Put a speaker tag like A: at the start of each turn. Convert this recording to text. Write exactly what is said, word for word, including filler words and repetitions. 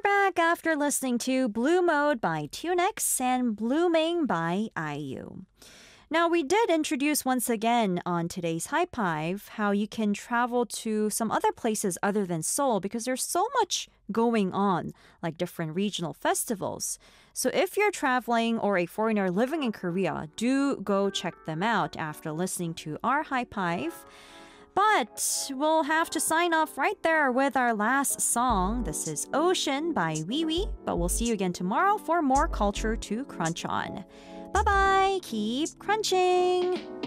A: back after listening to Blue Mode by Tunex and Blooming by I U. Now, we did introduce once again on today's High Five how you can travel to some other places other than Seoul because there's so much going on, like different regional festivals. So if you're traveling or a foreigner living in Korea, do go check them out after listening to our High Five. But we'll have to sign off right there with our last song. This is Ocean by Wee Wee, but we'll see you again tomorrow for more culture to crunch on. Bye-bye. Keep crunching.